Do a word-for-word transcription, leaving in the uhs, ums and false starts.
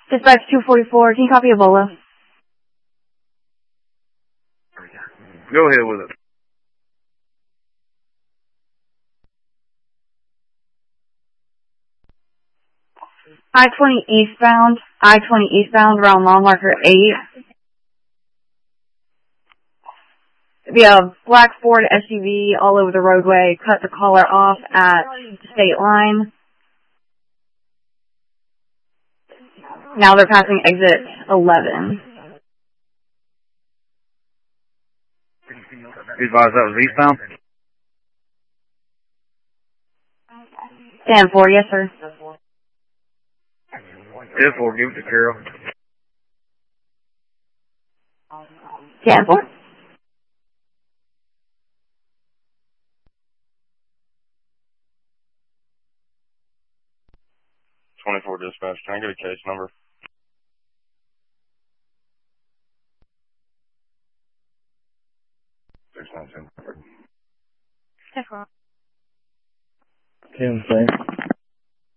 Dispatch two forty-four, can you copy Ebola? Go ahead with it. I twenty eastbound, I twenty eastbound around mile marker eight. We have black Ford S U V all over the roadway, cut the collar off at the state line. Now they're passing exit eleven. You advise that was eastbound? Stand for, yes sir. ten four, give it to Carol. Stand for. twenty-four dispatch, can I get a case number? six nine two. Stand for. Kim, same.